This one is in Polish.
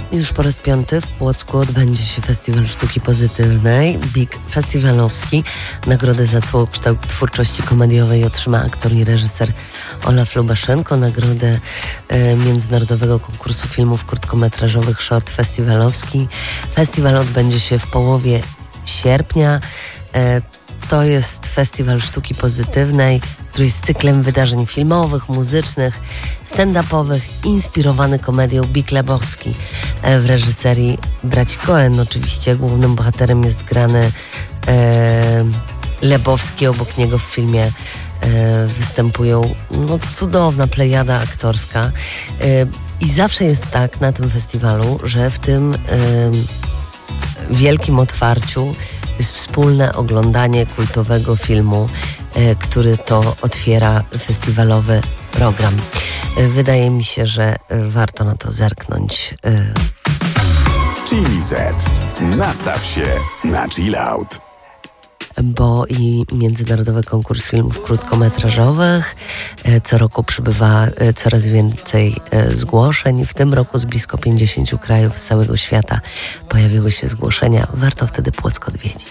Już po raz 5 w Płocku odbędzie się Festiwal Sztuki Pozytywnej, BIK Festiwalowski. Nagrodę za całokształt twórczości komediowej otrzyma aktor i reżyser Olaf Lubaszenko. Nagrodę Międzynarodowego Konkursu Filmów Krótkometrażowych Short Festiwalowski. Festiwal odbędzie się w połowie sierpnia. To jest Festiwal Sztuki Pozytywnej, który jest cyklem wydarzeń filmowych, muzycznych, stand-upowych, inspirowany komedią Big Lebowski w reżyserii braci Coen. Oczywiście głównym bohaterem jest grany Lebowski, obok niego w filmie występują cudowna plejada aktorska. I zawsze jest tak na tym festiwalu, że w tym wielkim otwarciu jest wspólne oglądanie kultowego filmu, który to otwiera festiwalowy program. Wydaje mi się, że warto na to zerknąć. Chili Z. Nastaw się na chill out. Bo i Międzynarodowy Konkurs Filmów Krótkometrażowych. Co roku przybywa coraz więcej zgłoszeń. W tym roku z blisko 50 krajów z całego świata pojawiły się zgłoszenia. Warto wtedy Płock odwiedzić.